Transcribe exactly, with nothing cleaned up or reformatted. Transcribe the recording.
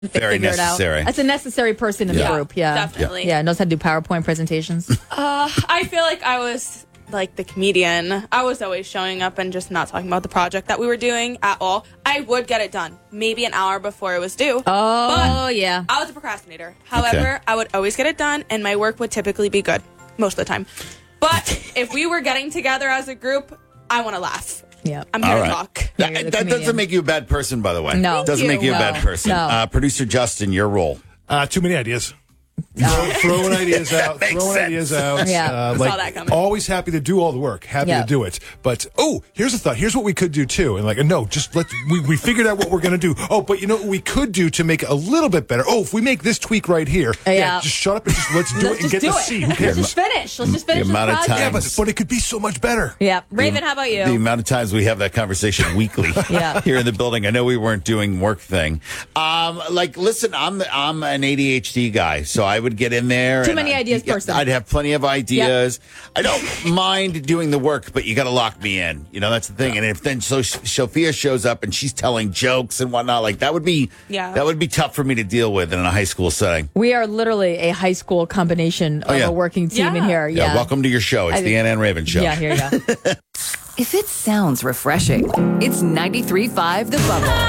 Very figure it out. necessary. That's a necessary person in Yeah. the group. Yeah, Definitely. Yeah, knows how to do PowerPoint presentations. Uh, I feel like I was like the comedian. I was always showing up and just not talking about the project that we were doing at all. I would get it done maybe an hour before it was due. Oh, yeah. I was a procrastinator. However, Okay. I would always get it done, and my work would typically be good most of the time. But if we were getting together as a group, I want to laugh. Yeah. I'm here All to right. talk. Yeah, That, you're the that comedian. doesn't make you a bad person, by the way. No. It doesn't Thank make you you. a bad No. person. No. Uh, Producer Justin, your role. Uh, too many ideas. Throw, throwing ideas out, Makes throwing sense. ideas out. Yeah. Uh, Saw like, that coming. always happy to do all the work, happy Yeah. to do it. But oh, here's a thought. Here's what we could do too. And like, no, just let we we figured out what we're gonna do. Oh, but you know what we could do to make it a little bit better. Oh, if we make this tweak right here, Yeah. just shut up and just let's do Let's it and just get do to it. see. Who Let's cares? just finish. Let's just finish The amount the of project. time- Yeah, but but it could be so much better. Yeah. Raven, how about you? The amount of times we have that conversation weekly Yeah. here in the building. I know we weren't doing work thing. Um, like, listen, I'm I'm an A D H D guy, so I would get in there. Too and many I- ideas yeah, person. I'd have plenty of ideas. I don't mind doing the work, but you got to lock me in. You know, that's the thing. And if then so Sophia shows up and she's telling jokes and whatnot, like that would be Yeah. that would be tough for me to deal with in a high school setting. We are literally a high school combination of yeah. a working team in Yeah. here. Yeah. Yeah. Welcome to your show. It's I- the Ann Ann Raven Show. Yeah, here you go. If it sounds refreshing, it's ninety-three point five The Bubble.